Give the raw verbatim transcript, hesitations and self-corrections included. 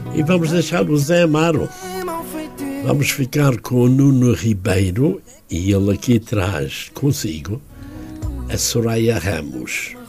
E vamos deixar o Zé Amaro. Vamos ficar com o Nuno Ribeiro e ele aqui traz consigo a Soraya Ramos.